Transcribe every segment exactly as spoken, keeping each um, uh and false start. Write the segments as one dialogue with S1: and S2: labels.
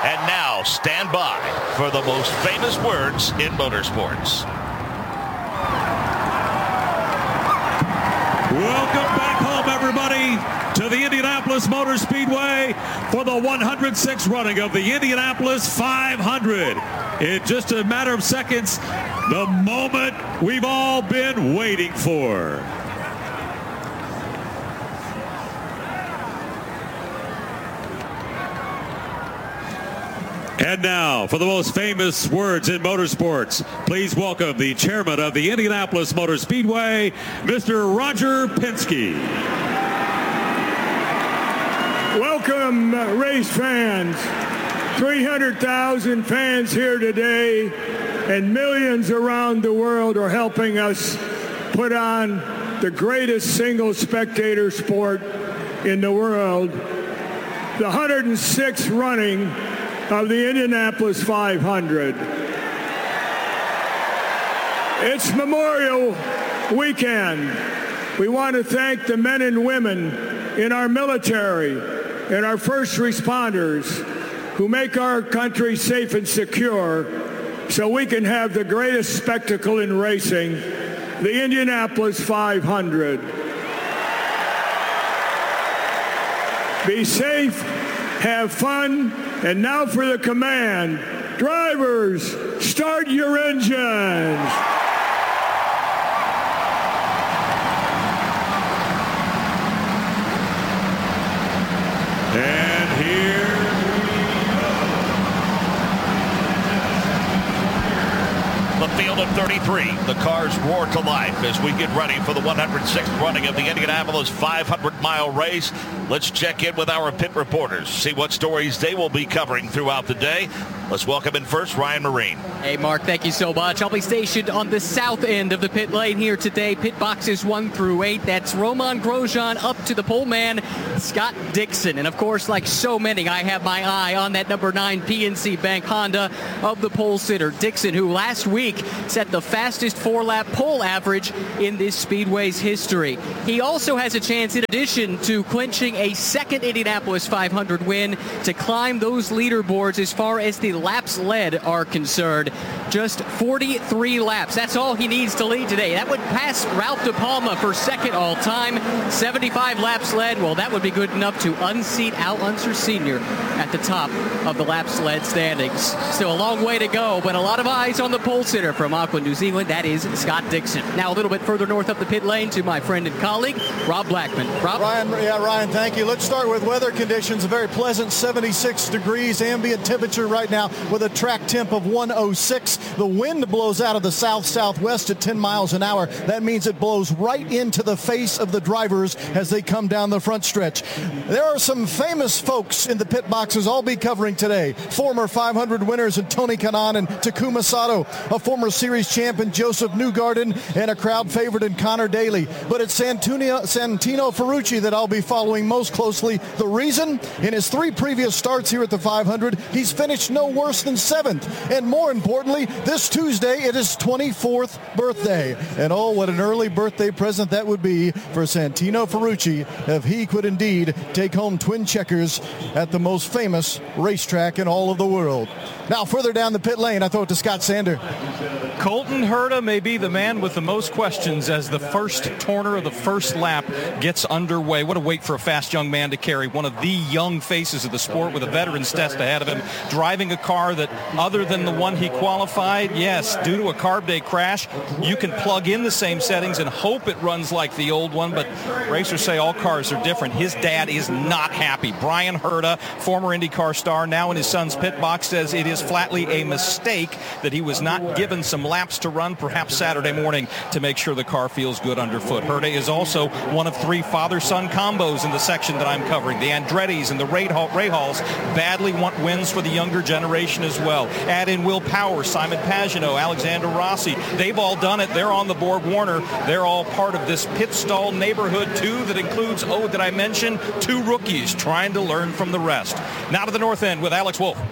S1: And now, stand by for the most famous words in motorsports.
S2: Welcome back home, everybody, to the Indianapolis Motor Speedway for the one hundred sixth running of the Indianapolis five hundred. In just a matter of seconds, the moment we've all been waiting for. And now, for the most famous words in motorsports, please welcome the chairman of the Indianapolis Motor Speedway, Mister Roger Penske.
S3: Welcome, uh, race fans. three hundred thousand fans here today, and millions around the world are helping us put on the greatest single spectator sport in the world, the one hundred sixth running of the Indianapolis five hundred. It's Memorial Weekend. We want to thank the men and women in our military and our first responders who make our country safe and secure so we can have the greatest spectacle in racing, the Indianapolis five hundred. Be safe, have fun, and now for the command. Drivers, start your engines.
S2: And here
S1: The field of thirty-three. The cars roar to life as we get ready for the one hundred sixth running of the Indianapolis five hundred mile race. Let's check in with our pit reporters, see what stories they will be covering throughout the day. Let's welcome in first Ryan Marine.
S4: Hey, Mark, thank you so much. I'll be stationed on the south end of the pit lane here today. Pit boxes one through eight. That's Romain Grosjean up to the pole man, Scott Dixon. And, of course, like so many, I have my eye on that number nine P N C Bank Honda of the pole sitter, Dixon, who last week set the fastest four-lap pole average in this Speedway's history. He also has a chance, in addition to clinching a second Indianapolis five hundred win, to climb those leaderboards as far as the laps led are concerned. Just forty-three laps. That's all he needs to lead today. That would pass Ralph De Palma for second all-time. seventy-five laps led. Well, that would be good enough to unseat Al Unser Senior at the top of the laps led standings. Still a long way to go, but a lot of eyes on the pole sitter from Auckland, New Zealand. That is Scott Dixon. Now a little bit further north up the pit lane to my friend and colleague, Rob Blackman. Rob?
S5: Ryan, yeah, Ryan, thank you. Let's start with weather conditions. A very pleasant seventy-six degrees ambient temperature right now with a track temp of one oh six. The wind blows out of the south-southwest at ten miles an hour. That means it blows right into the face of the drivers as they come down the front stretch. There are some famous folks in the pit boxes I'll be covering today. Former five hundred winners in Tony Kanaan and Takuma Sato, a former series champ in Joseph Newgarden, and a crowd favorite in Connor Daly. But it's Santino, Santino Ferrucci that I'll be following most closely. The reason? In his three previous starts here at the five hundred, he's finished no worse than seventh. And more importantly, this Tuesday, it is twenty-fourth birthday. And oh, what an early birthday present that would be for Santino Ferrucci if he could indeed take home twin checkers at the most famous racetrack in all of the world. Now, further down the pit lane, I throw it to Scott Sander.
S6: Colton Herta may be the man with the most questions as the first turner of the first lap gets underway. What a weight for a fast young man to carry. One of the young faces of the sport with a veteran's test ahead of him. Driving a car that, other than the one he qualified, yes, due to a carb day crash, you can plug in the same settings and hope it runs like the old one, but racers say all cars are different. His dad is not happy. Brian Herta, former IndyCar star, now in his son's pit box, says it is flatly a mistake that he was not given some laps to run, perhaps Saturday morning, to make sure the car feels good underfoot. Herta is also one of three father-son combos in the section that I'm covering. The Andrettis and the Rahals badly want wins for the younger generation as well. Add in Will Power, Simon Pagenaud, Alexander Rossi. They've all done it. They're on the board. Warner, they're all part of this pit stall neighborhood, too, that includes, oh, did I mention, two rookies trying to learn from the rest. Now to the north end with Alex Wolf.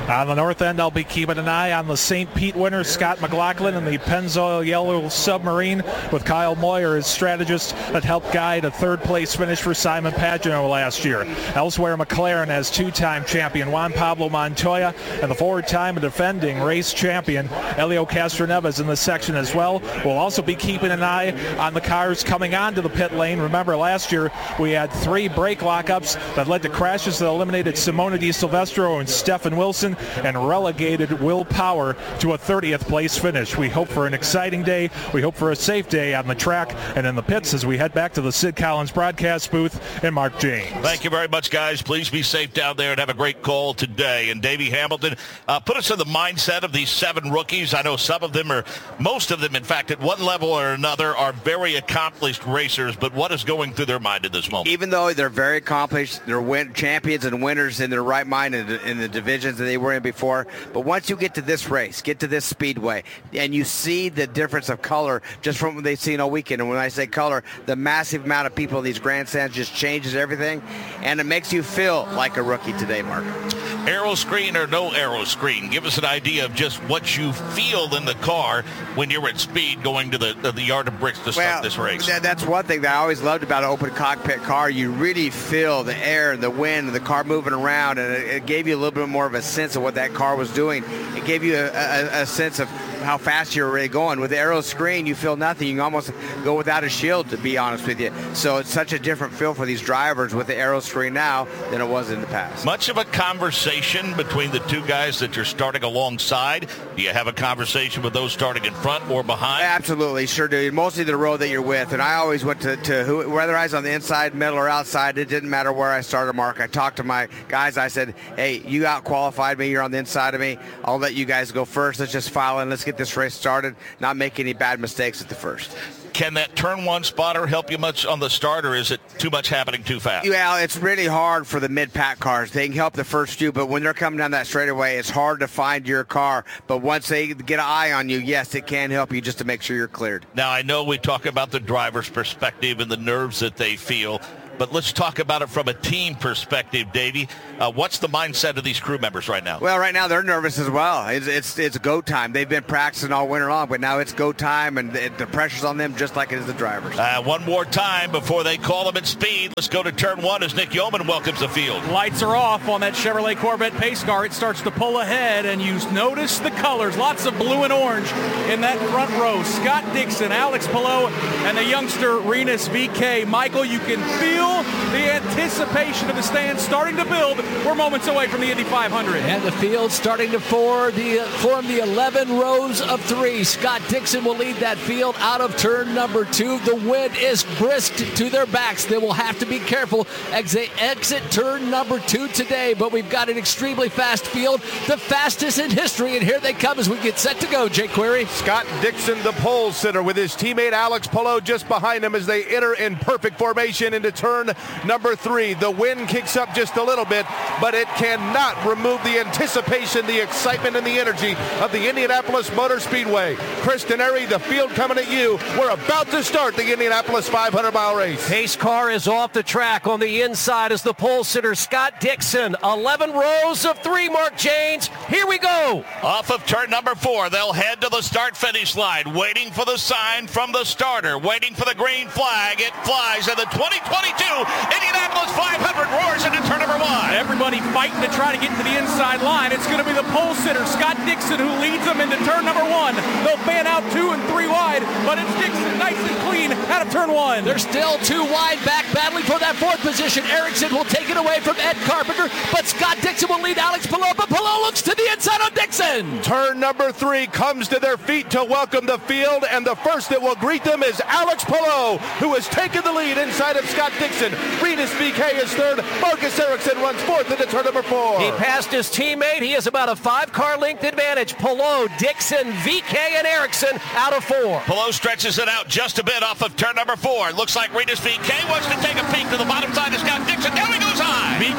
S7: On the north end, I'll be keeping an eye on the Saint Pete winner, Scott McLaughlin, and the Pennzoil Yellow Submarine with Kyle Moyer as strategist that helped guide a third-place finish for Simon Pagenaud last year. Elsewhere, McLaren has two-time champion Juan Pablo Montoya and the four-time defending race champion Helio Castroneves in the section as well. We'll also be keeping an eye on the cars coming onto the pit lane. Remember, last year we had three brake lockups that led to crashes that eliminated Simona Di Silvestro and Stefan Wilson and relegated Will Power to a thirtieth place finish. We hope for an exciting day. We hope for a safe day on the track and in the pits as we head back to the Sid Collins broadcast booth and Mark James.
S1: Thank you very much, guys. Please be safe down there and have a great call today. And Davey Hamilton, uh, put us in the mindset of these seven rookies. I know some of them are, most of them, in fact, at one level or another, are very accomplished racers. But what is going through their mind at this moment?
S8: Even though they're very accomplished, they're win- champions and winners in their right mind in the, in the divisions that they were in before. But once you get to this race, get to this speedway, and you see the difference of color just from what they've seen all weekend. And when I say color, the massive amount of people in these grandstands just changes everything, and it makes you feel like a rookie today, Mark.
S1: Aero screen or no aero screen, give us an idea of just what you feel in the car when you're at speed going to the, the, the yard of bricks to start
S8: well,
S1: this race.
S8: That, that's one thing that I always loved about an open cockpit car. You really feel the air and the wind and the car moving around, and it, it gave you a little bit more of a sense of what that car was doing. It gave you a, a, a sense of how fast you were really going. With the aero screen, you feel nothing. You can almost go without a shield, to be honest with you. So it's such a different feel for these drivers with the aero screen now than it was in the past.
S1: Much of a conversation between the two guys that you're starting alongside. Do you have a conversation with those starting in front or behind?
S8: Absolutely, sure do. Mostly the road that you're with. And I always went to, to who, whether I was on the inside, middle, or outside, it didn't matter where I started, Mark. I talked to my guys. I said, hey, you out-qualified me. You're on the inside of me. I'll let you guys go first. Let's just file in. Let's get this race started, not make any bad mistakes at the first.
S1: Can that turn one spotter help you much on the start, or is it too much happening too fast?
S8: Yeah, it's really hard for the mid-pack cars. They can help the first few, but when they're coming down that straightaway, it's hard to find your car. But once they get an eye on you, yes, it can help you just to make sure you're cleared.
S1: Now, I know we talk about the driver's perspective and the nerves that they feel, but let's talk about it from a team perspective, Davey. Uh, what's the mindset of these crew members right now?
S8: Well, right now they're nervous as well. It's it's, it's go time. They've been practicing all winter long, but now it's go time, and the, the pressure's on them just like it is the drivers.
S1: Uh, one more time before they call them at speed. Let's go to turn one as Nick Yeoman welcomes the field.
S6: Lights are off on that Chevrolet Corvette pace car. It starts to pull ahead, and you notice the colors. Lots of blue and orange in that front row. Scott Dixon, Alex Palou, and the youngster Rinus V K. Michael, you can feel the anticipation of the stand starting to build. We're moments away from the Indy five hundred.
S9: And the field starting to form the, form the eleven rows of three. Scott Dixon will lead that field out of turn number two. The wind is brisk to their backs. They will have to be careful as they exit turn number two today. But we've got an extremely fast field, the fastest in history. And here they come as we get set to go, Jake Query.
S10: Scott Dixon, the pole sitter, with his teammate Alex Palou just behind him as they enter in perfect formation into turn number three. The wind kicks up just a little bit, but it cannot remove the anticipation, the excitement, and the energy of the Indianapolis Motor Speedway. Chris Denari, the field coming at you. We're about to start the Indianapolis five hundred mile race.
S11: Pace car is off the track. On the inside is the pole sitter, Scott Dixon. eleven rows of three, Mark Janes. Here we go.
S1: Off of turn number four, they'll head to the start-finish line, waiting for the sign from the starter, waiting for the green flag. It flies, and the twenty twenty-two Indianapolis five hundred roars into turn number one.
S6: Everybody fighting to try to get to the inside line. It's going to be the pole sitter, Scott Dixon, who leads them into turn number one. They'll fan out two and three wide, but it's Dixon nice and clean out of turn one.
S9: They're still two wide back, battling for that fourth position. Erickson will take it away from Ed Carpenter, but Scott Dixon will lead Alex Palou, but Palou looks to the inside on Dixon.
S10: Turn number three comes to their feet to welcome the field, and the first that will greet them is Alex Palou, who has taken the lead inside of Scott Dixon. Rinus V K is third. Marcus Erickson runs fourth into turn number four.
S11: He passed his teammate. He has about a five-car length advantage. Palou, Dixon, V K, and Erickson out of four.
S1: Palou stretches it out just a bit off of turn number four. Looks like Rinus V K wants to take a peek to the bottom side of Scott Dixon. Now he goes high.
S6: V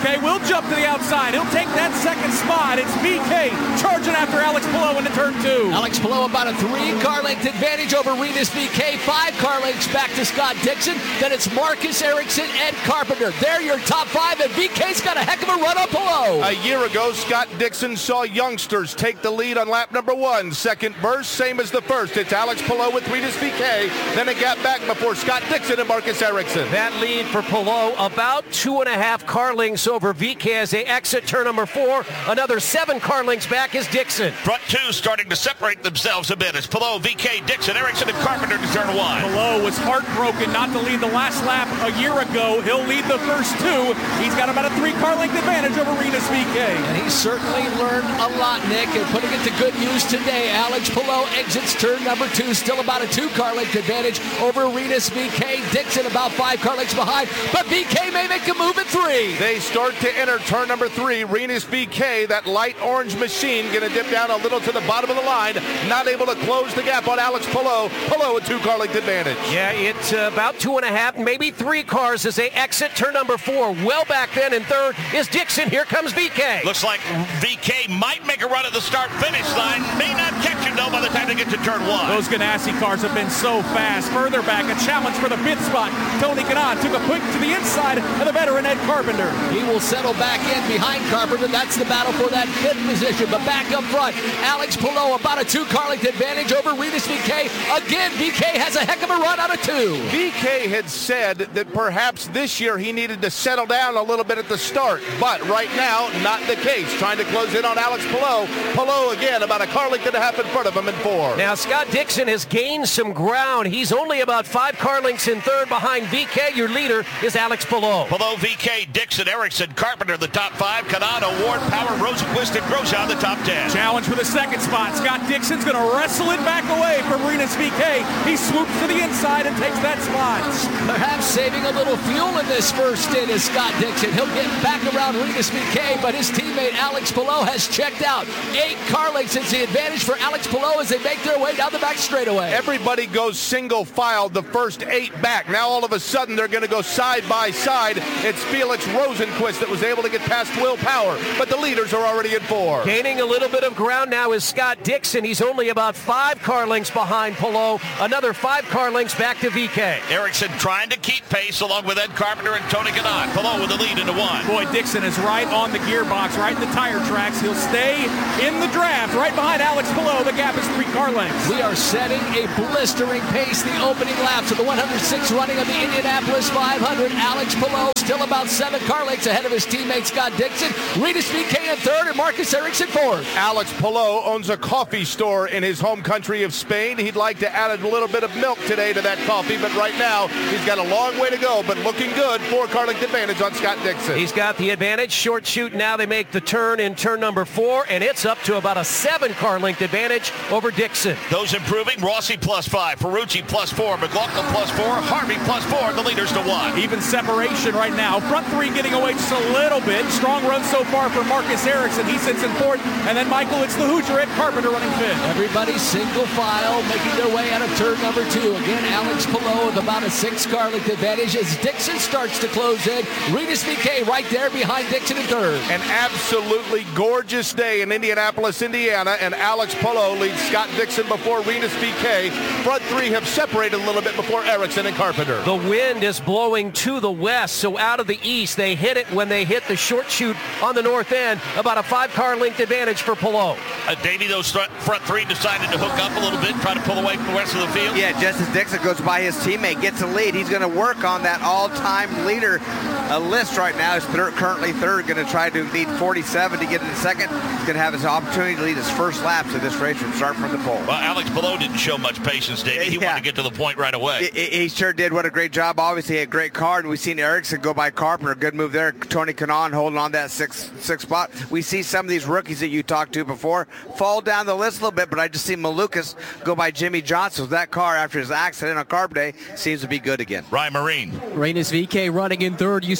S6: K will jump to the outside. He'll take that second spot. It's V K charging after Alex Palou into turn two.
S9: Alex Palou about a three-car length advantage over Rinus V K. Five car lengths back to Scott Dixon. Then it's Marcus Ericsson and Carpenter. They're your top five, and V K's got a heck of a run on Palou.
S10: A year ago, Scott Dixon saw youngsters take the lead on lap number one. Second burst, same as the first. It's Alex Palou with Rinus V K. Then a gap back before Scott Dixon and Marcus Ericsson.
S11: That lead for Palou about two and a half car lengths over V K as they exit turn number four. Another seven car lengths back is Dixon.
S1: Front two starting to separate themselves a bit. It's Palou, V K, Dixon, Ericsson, and Carpenter to turn one.
S6: Palou was heartbroken not to lead the last lap a year ago. He'll lead the first two. He's got about a three-car length advantage over Rinus V K.
S9: And he's certainly learned a lot, Nick, and putting it to good use today. Alex Palou exits turn number two, still about a two-car length advantage over Rinus V K. Dixon about five car lengths behind, but V K may make a move at three.
S10: They start to enter turn number three. Rinus V K, that light orange machine, going to dip down a little to the bottom of the line, not able to close the gap on Alex Palou. Palou a two-car length advantage.
S11: Yeah, it's uh, about two and a half, maybe three cars as they exit turn number four. Well back then in third is Dixon. Here comes V K.
S1: Looks like V K might make a run at the start-finish line. May not catch him, though, by the time they get to turn one.
S6: Those Ganassi cars have been so fast. Further back, a challenge for the fifth spot. Tony Kanaan took a quick to the inside of the veteran Ed Carpenter.
S9: He will settle back in behind Carpenter. That's the battle for that fifth position. But back up front, Alex Palou about a two-car length advantage over Rinus V K. Again, V K has a heck of a run out of two.
S10: V K had said that perhaps this year he needed to settle down a little bit at the start, but right now, not the case. Trying to close in on Alex Palou. Palou again about a car length and a half in front of him in four.
S11: Now Scott Dixon has gained some ground. He's only about five car lengths in third behind V K. Your leader is Alex Palou.
S1: Palou, V K, Dixon, Ericsson, Carpenter the top five. Kanaan, Ward, Power, Rosenquist, and Grosjean the top ten.
S6: Challenge for the second spot. Scott Dixon's going to wrestle it back away from Rinus V K. He swoops to the inside and takes that spot.
S9: Perhaps saving a little fuel in this first stint is Scott Dixon. He'll get back around Rinus V K, but his teammate Alex Palou has checked out. Eight car lengths is the advantage for Alex Palou as they make their way down the back straightaway.
S10: Everybody goes single file the first eight back. Now all of a sudden they're going to go side by side. It's Felix Rosenquist that was able to get past Will Power, but the leaders are already in four.
S11: Gaining a little bit of ground now is Scott Dixon. He's only about five car lengths behind Palou. Another five car lengths back to V K.
S1: Ericsson trying to keep pace along with Ed Carpenter and Tony Kanaan. Palou with the lead into one.
S6: Boy, Dixon is right on the gearbox, right in the tire tracks. He'll stay in the draft right behind Alex Palou. The gap is three car lengths.
S9: We are setting a blistering pace the opening laps of the one hundred sixth running of the Indianapolis five hundred. Alex Palou still about seven car lengths ahead of his teammate Scott Dixon. Rinus V K in third and Marcus Ericsson fourth.
S10: Alex Palou owns a coffee store in his home country of Spain. He'd like to add a little bit of milk today to that coffee, but right now he's got a long way to go, but looking good. Four car length advantage on Scott Dixon.
S11: He's got the advantage. Short shoot now. They make the turn in turn number four, and it's up to about a seven car length advantage over Dixon.
S1: Those improving, Rossi plus five, Ferrucci plus four, McLaughlin plus four, Harvey plus four, the leaders to one.
S6: Even separation right now. Front three getting away just a little bit. Strong run so far for Marcus Ericsson. He sits in fourth, and then Michael, it's the Hoosier at Carpenter running fifth.
S9: Everybody single file making their way out of turn number two. Again, Alex Palou with about a six car length advantage as Dixon starts to close in. Rinus V K right there behind Dixon in third.
S10: An absolutely gorgeous day in Indianapolis, Indiana, and Alex Palou leads Scott Dixon before Rinus V K. Front three have separated a little bit before Ericsson and Carpenter.
S11: The wind is blowing to the west, so out of the east, they hit it when they hit the short chute on the north end. About a five car length advantage for Palou.
S1: Uh, Davey, those th- front three decided to hook up a little bit, try to pull away from the rest of the field.
S8: Yeah, just as Dixon goes by his teammate, gets a lead, he's going to work on that all-time leader uh, list right now. He's third, currently third, going to try to lead forty-seven to get in second. He's going to have his opportunity to lead his first laps of this race from start from the pole.
S1: Well, Alex Palou didn't show much patience, Davey. He yeah. wanted to get to the point right away.
S8: He, he sure did. What a great job. Obviously, he had a great car, and we've seen Ericsson go by Carpenter. Good move there. Tony Kanaan holding on that sixth, sixth spot. We see some of these rookies that you talked to before fall down the list a little bit, but I just see Malukas go by Jimmy Johnson. That car, after his accident on Carb Day, seems to be good again.
S1: Ryan Marine.
S4: Rinus V K running in third. You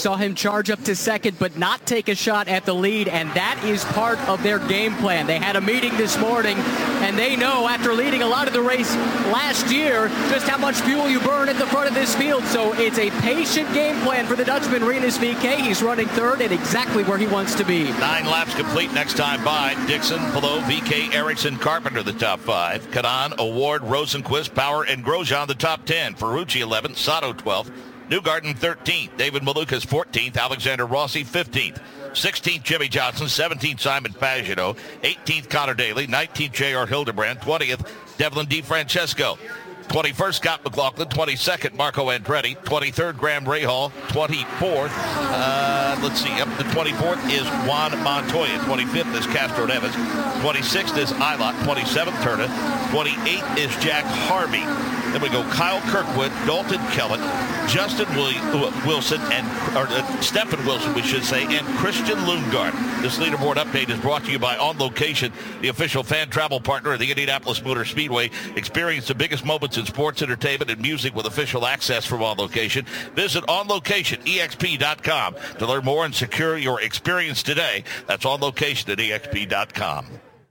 S4: saw him charge up to second but not take a shot at the lead, and that is part of their game plan. They had a meeting this morning, and they know after leading a lot of the race last year just how much fuel you burn at the front of this field. So it's a patient game plan for the Dutchman, Rinus V K. He's running third and exactly where he wants to be.
S1: Nine laps complete next time by. Dixon, Palou, V K, Ericsson, Carpenter the top five. Kanaan, Award, Rosenquist, Power, and Grosjean the top ten. Ferrucci eleventh, Sato twelfth, Newgarden thirteenth, David Malukas fourteenth, Alexander Rossi fifteenth. sixteenth, Jimmy Johnson. seventeenth, Simon Pagenaud. eighteenth, Connor Daly. nineteenth, J R Hildebrand. twentieth, Devlin DeFrancesco. twenty-first, Scott McLaughlin. twenty-second, Marco Andretti. twenty-third, Graham Rahal. twenty-fourth, uh, let's see, up to twenty-fourth is Juan Montoya. twenty-fifth is Castro Neves. twenty-sixth is Eilert. twenty-seventh, Turner. twenty-eighth is Jack Harvey. Then we go Kyle Kirkwood, Dalton Kellett, Justin Wilson, and or uh, Stephen Wilson, we should say, and Christian Lundgaard. This leaderboard update is brought to you by On Location, the official fan travel partner of the Indianapolis Motor Speedway. Experience the biggest moments in sports, entertainment, and music with official access from On Location. Visit On Location E X P dot com to learn more and secure your experience today. That's On Location at E X P dot com.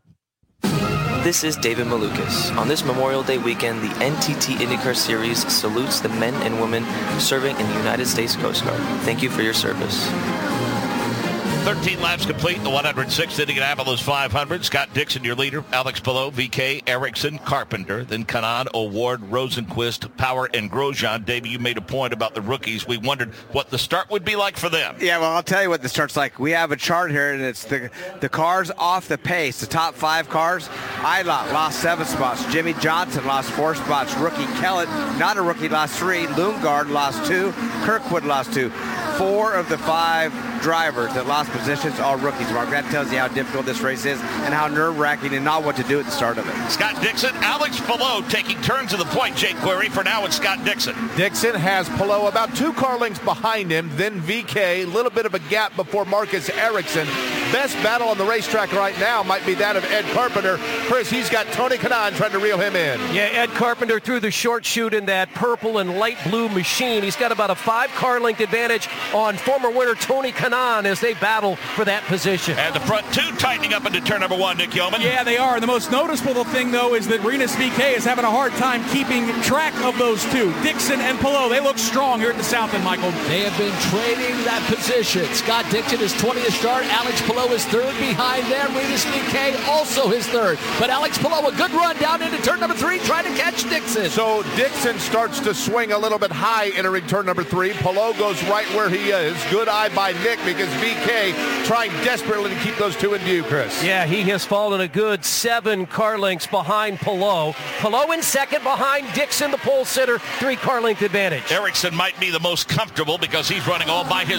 S12: This is David Malukas. On this Memorial Day weekend, the N T T IndyCar Series salutes the men and women serving in the United States Coast Guard. Thank you for your service.
S1: thirteen laps complete, the one hundred sixth Indianapolis five hundred. Scott Dixon, your leader. Alex Palou, V K, Ericsson, Carpenter. Then Kanaan, Award, Rosenquist, Power, and Grosjean. Davey, you made a point about the rookies. We wondered what the start would be like for them.
S8: Yeah, well, I'll tell you what the start's like. We have a chart here, and it's the the cars off the pace. The top five cars. Eilert lost seven spots. Jimmy Johnson lost four spots. Rookie Kellett, not a rookie, lost three. Lundgaard lost two. Kirkwood lost two. Four of the five drivers that lost positions are rookies, Mark. That tells you how difficult this race is and how nerve-wracking and not what to do at the start of it.
S1: Scott Dixon, Alex Palou taking turns to the point, Jake Query. For now, it's Scott Dixon.
S10: Dixon has Palou about two car lengths behind him, then V K, a little bit of a gap before Marcus Ericsson. Best battle on the racetrack right now might be that of Ed Carpenter. Chris, he's got Tony Kanaan trying to reel him in.
S11: Yeah, Ed Carpenter through the short chute in that purple and light blue machine. He's got about a five car length advantage on former winner Tony Kanaan as they battle for that position.
S1: And the front two tightening up into turn number one, Nick Yeoman.
S13: Yeah, they are. The most noticeable thing, though, is that Rinus V K is having a hard time keeping track of those two. Dixon and Palou, they look strong here at the south end, Michael.
S9: They have been trading that position. Scott Dixon is twentieth start. Alex Palou is third behind them. Rinus V K also his third. But Alex Palou, a good run down into turn number three, trying to catch Dixon.
S10: So Dixon starts to swing a little bit high entering turn number three. Palou goes right where he is. Good eye by Nick because V K trying desperately to keep those two in view, Chris.
S11: Yeah, he has fallen a good seven car lengths behind Palou. Palou in second behind Dixon, the pole sitter, three car length advantage.
S1: Ericsson might be the most comfortable because he's running all by his